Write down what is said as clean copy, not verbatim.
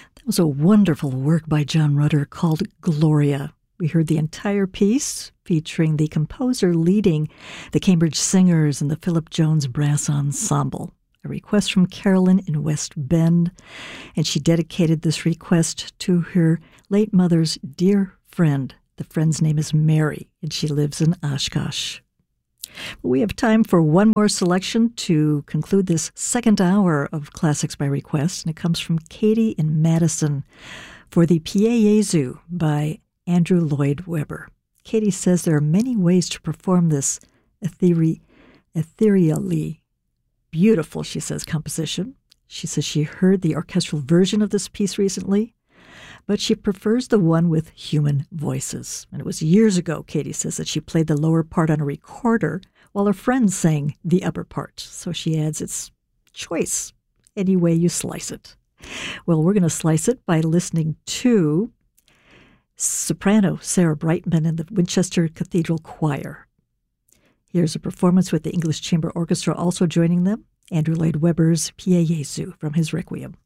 That was a wonderful work by John Rutter called Gloria. We heard the entire piece featuring the composer leading the Cambridge Singers and the Philip Jones Brass Ensemble. A request from Carolyn in West Bend, and she dedicated this request to her late mother's dear friend. The friend's name is Mary, and she lives in Oshkosh. We have time for one more selection to conclude this second hour of Classics by Request, and it comes from Katie in Madison for the Pieyezu by Andrew Lloyd Webber. Katie says there are many ways to perform this ethereally beautiful, she says, composition. She says she heard the orchestral version of this piece recently, but she prefers the one with human voices. And it was years ago, Katie says, that she played the lower part on a recorder while her friends sang the upper part. So she adds, it's choice, any way you slice it. Well, we're going to slice it by listening to soprano Sarah Brightman and the Winchester Cathedral Choir. Here's a performance with the English Chamber Orchestra also joining them, Andrew Lloyd Webber's Pieyezu from his Requiem.